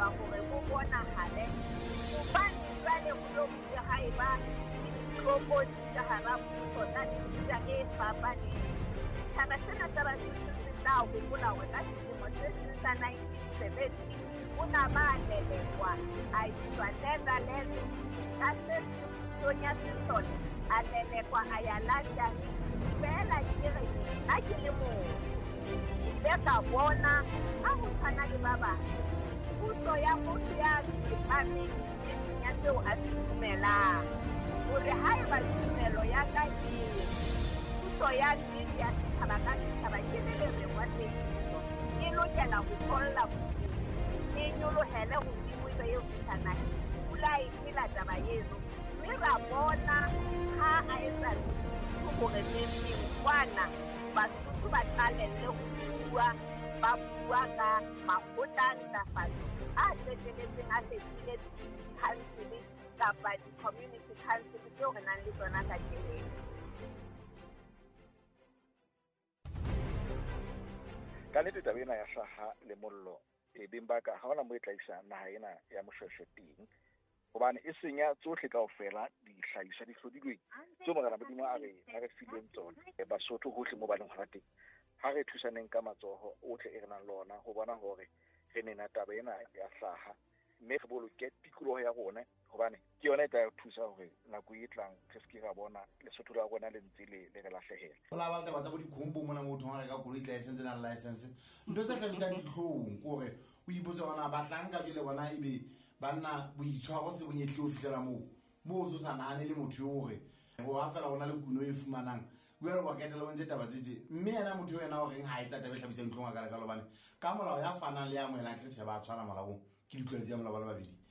kopa gore go bonagale gobane jwale go lo bile ga e ba dikopodi ka gara puso tsa mefuta e fapaneng. Setšhaba sena sa Basotho se tla gopola gore ka selemo se se sa 1970 go na ba lelekwa a iswa Netherlands ka se Sonia Sisone a lelekwa a ya London fela kere a ke le moo ile ka bona ga go tshwana le ba bangwe puso ya motho ya tsepameng e senya seo a se dumelang gore ga e ba tumelo ya ka eng puso ya nnete ya setšhaba ka setšhaba ke lelerengwa tsekiso e lokela go tsholola boteng e nyolohele godimo eo setšhanang pula e phela taba eno mme ra bona ga a etsa thuto gore neng kwana Basotho ba tlalelle go bua ba bua ka makgotla a ntlafatso a tletleletseng a fetile di-council kapa di-community council tseo re nang le tsona ka keleng. Ka nnete taba ena ya hlaha le mollo e beng ba ka ha hona mo e tla isa naha ena ya moshweshwe teng hobane e senya tsohle kaofela dihlahiswa di hlodilweng tseo Morena Modimo a re fileng tsona Basotho hohle mo ba leng hona teng. Ha re thusaneng ka matsoho ohle e re nang le ona ho bona hore re nena taba ena ya hlaha mme re boloke tikoloho ya rona hobane ke yona e tla thusa hore nako e tlang re se ke ra bona Lesotho la rona le ntse le re lahlehela. Go la ba taba tsa bo dikhombo mona motho ga ka koloi license na license ntho tse tlhabisang ditlhong kore o ipotsa gona ba hlanka bile bona ebe banna boitshwaro se bonyetle o fitlela mo so sa nahane le motho yo re go ha fela ona le kuno e fumanang o ya go ketela o ntse taba tse mme yena motho yo yena o reng ha etsa taba tlhabisang ditlhong ka le ka lobane ka molao ya fanang le ya moela ke tshaba tshwana molaong ke ditlhole tsa molao ba le babedi